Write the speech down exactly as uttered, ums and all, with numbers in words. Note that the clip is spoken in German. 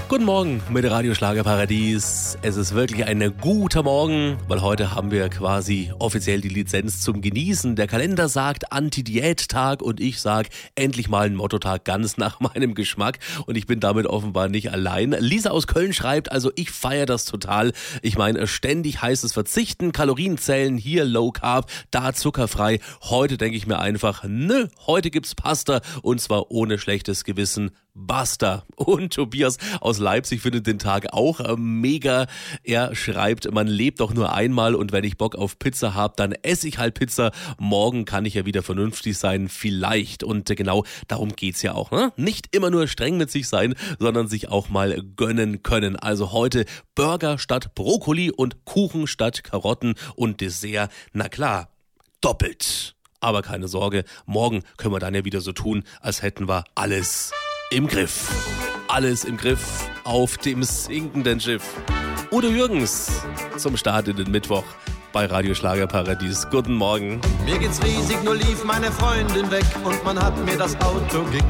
Guten Morgen mit Radio Schlagerparadies. Es ist wirklich ein guter Morgen, weil heute haben wir quasi offiziell die Lizenz zum Genießen. Der Kalender sagt Anti-Diät-Tag und ich sag endlich mal ein Mottotag ganz nach meinem Geschmack. Und ich bin damit offenbar nicht allein. Lisa aus Köln schreibt, also ich feiere das total. Ich meine, ständig heißt es verzichten, Kalorien zählen, hier Low Carb, da zuckerfrei. Heute denke ich mir einfach, nö, heute gibt's Pasta und zwar ohne schlechtes Gewissen. Basta. Und Tobias aus Leipzig findet den Tag auch äh, mega. Er schreibt, man lebt doch nur einmal und wenn ich Bock auf Pizza habe, dann esse ich halt Pizza. Morgen kann ich ja wieder vernünftig sein, vielleicht. Und äh, genau darum geht's ja auch. Ne? Nicht immer nur streng mit sich sein, sondern sich auch mal gönnen können. Also heute Burger statt Brokkoli und Kuchen statt Karotten und Dessert. Na klar, doppelt. Aber keine Sorge, morgen können wir dann ja wieder so tun, als hätten wir alles im Griff. Alles im Griff auf dem sinkenden Schiff. Udo Jürgens zum Start in den Mittwoch bei Radio Schlagerparadies. Guten Morgen. Mir geht's riesig, nur lief meine Freundin weg und man hat mir das Auto gekauft.